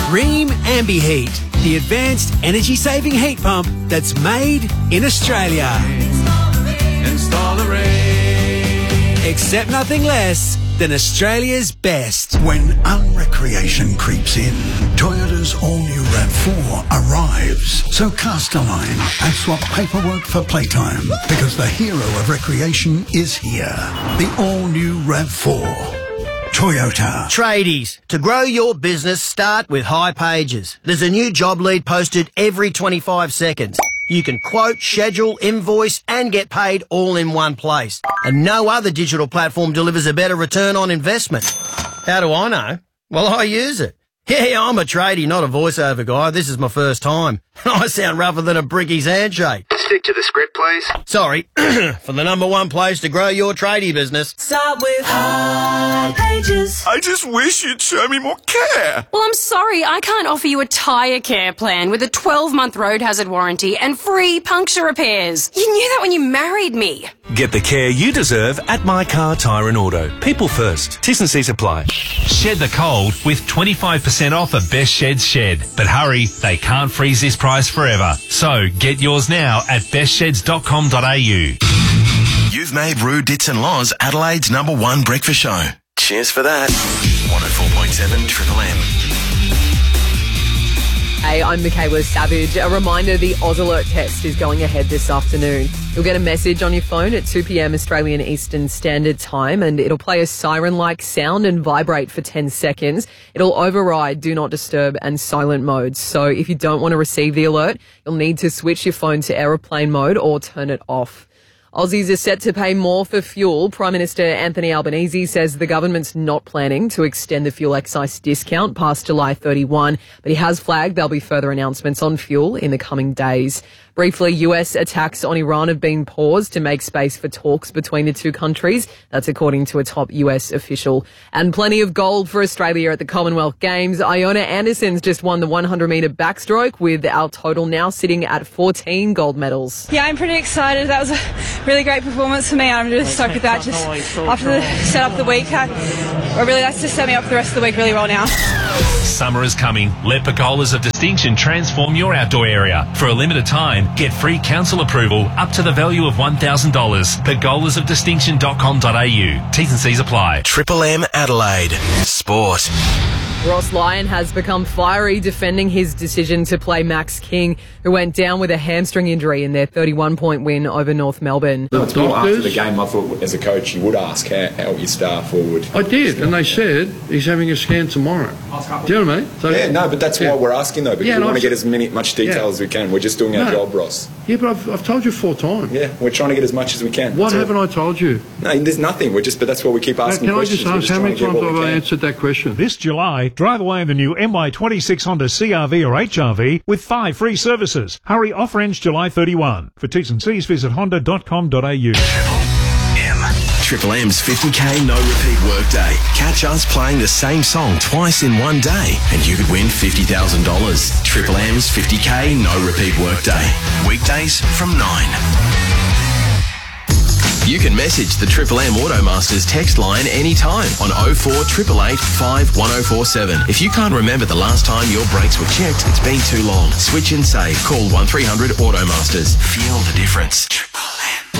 Rheem AmbiHeat, the advanced energy-saving heat pump that's made in Australia. Install a Rheem. Accept nothing less than Australia's best. When unrecreation creeps in, Toyota's all-new RAV4 arrives. So cast a line and swap paperwork for playtime, because the hero of recreation is here. The all-new RAV4. Toyota. Tradies, to grow your business, start with High Pages. There's a new job lead posted every 25 seconds. You can quote, schedule, invoice and get paid all in one place. And no other digital platform delivers a better return on investment. How do I know? Well, I use it. Yeah, I'm a tradie, not a voiceover guy. This is my first time. I sound rougher than a bricky's handshake. Stick to the script, please. Sorry, for the number one place to grow your tradie business. Start with High Pages. I just wish you'd show me more care. Well, I'm sorry, I can't offer you a tyre care plan with a 12-month road hazard warranty and free puncture repairs. You knew that when you married me. Get the care you deserve at My Car Tyre and Auto. People first. T&Cs apply. Shed the cold with 25% off at Best Shed's Shed. But hurry, they can't freeze this price forever. So get yours now at bestsheds.com.au. You've made Roo Dits and Laws Adelaide's number one breakfast show. Cheers for that. 104.7 Triple M. Hey, I'm Michaela Savage. A reminder, the Oz Alert test is going ahead this afternoon. You'll get a message on your phone at 2 p.m. Australian Eastern Standard Time, and it'll play a siren-like sound and vibrate for 10 seconds. It'll override Do Not Disturb and silent modes. So if you don't want to receive the alert, you'll need to switch your phone to aeroplane mode or turn it off. Aussies are set to pay more for fuel. Prime Minister Anthony Albanese says the government's not planning to extend the fuel excise discount past July 31, but he has flagged there'll be further announcements on fuel in the coming days. Briefly, US attacks on Iran have been paused to make space for talks between the two countries. That's according to a top US official. And plenty of gold for Australia at the Commonwealth Games. Iona Anderson's just won the 100-metre backstroke, with our total now sitting at 14 gold medals. Yeah, I'm pretty excited. That was a really great performance for me. I'm really stoked with that. Just after the set up the week, that's just set me up for the rest of the week really well now. Summer is coming. Let Pergolas of Distinction transform your outdoor area. For a limited time, get free council approval up to the value of $1,000. Pergolasofdistinction.com.au. T's and C's apply. Triple M Adelaide. Sport. Ross Lyon has become fiery defending his decision to play Max King, who went down with a hamstring injury in their 31-point win over North Melbourne. After the game, I thought as a coach you would ask how your staff forward. I did, and they said he's having a scan tomorrow. Do you know what I mean? So, but that's why we're asking though, because we want to get as much detail as we can. We're just doing our job, Ross. Yeah, but I've told you 4 times. Yeah, we're trying to get as much as we can. What haven't I told you? No, there's nothing. But that's why we keep asking questions. Can I just ask, how many times have I answered that question? This July, drive away in the new MY26 Honda CR-V or HR-V with 5 free services. Hurry, offer ends July 31. For T's and C's, visit honda.com.au. Triple M's 50k no repeat workday. Catch us playing the same song twice in one day and you could win $50,000. Triple M's 50k no repeat workday. Weekdays from 9. You can message the Triple M Automasters text line anytime on 0488 51047. If you can't remember the last time your brakes were checked, it's been too long. Switch and save. Call 1300 Automasters. Feel the difference.